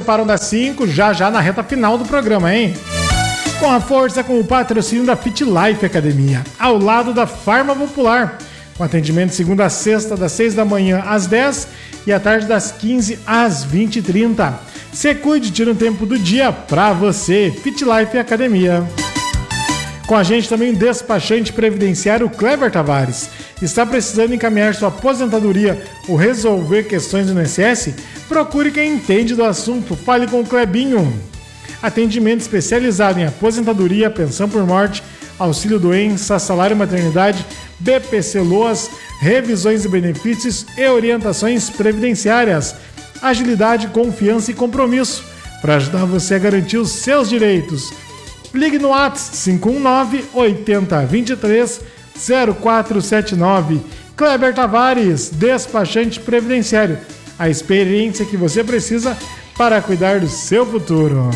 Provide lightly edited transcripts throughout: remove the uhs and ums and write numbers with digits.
preparam das 5, já na reta final do programa, hein? Com a força, com o patrocínio da Fit Life Academia, ao lado da Farma Popular, com atendimento segunda a sexta, das 6 da manhã às 10 e à tarde das 15 às 20h30. Se cuide, tira um tempo do dia pra você. Fit Life Academia. Com a gente também o despachante previdenciário Kleber Tavares. Está precisando encaminhar sua aposentadoria ou resolver questões do INSS? Procure quem entende do assunto. Fale com o Klebinho. Atendimento especializado em aposentadoria, pensão por morte, auxílio doença, salário maternidade, BPC Loas, revisões de benefícios e orientações previdenciárias. Agilidade, confiança e compromisso para ajudar você a garantir os seus direitos. Ligue no WhatsApp 519-8023-0479. Kleber Tavares, despachante previdenciário. A experiência que você precisa para cuidar do seu futuro.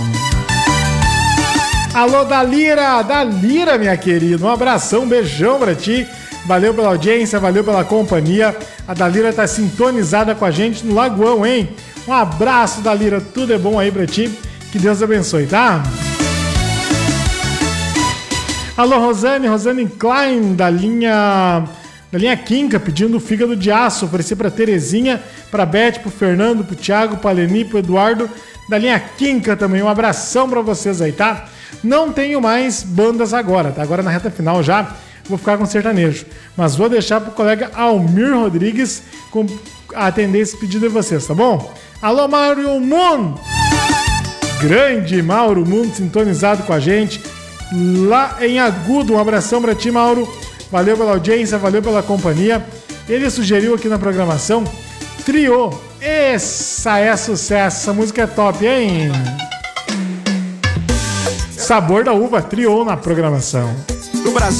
Alô, Dalira, minha querida. Um abração, um beijão pra ti. Valeu pela audiência, valeu pela companhia. A Dalira tá sintonizada com a gente no Lagoão, hein? Um abraço, Dalira. Tudo é bom aí pra ti. Que Deus abençoe, tá? Alô, Rosane Klein, da linha Quinca, pedindo fígado de aço. Oferecer pra Terezinha, pra Beth, pro Fernando, pro Thiago, pra Leni, pro Eduardo. Da linha Quinca também. Um abração pra vocês aí, tá? Não tenho mais bandas agora, tá? Agora na reta final já vou ficar com sertanejo. Mas vou deixar pro colega Almir Rodrigues atender esse pedido de vocês, tá bom? Alô, Mauro Moon! Grande Mauro Moon, sintonizado com a gente lá em Agudo. Um abração pra ti, Mauro. Valeu pela audiência, valeu pela companhia. Ele sugeriu aqui na programação Trio. Essa é sucesso, essa música é top, hein? Sabor da Uva, Trio na programação. No Brasil.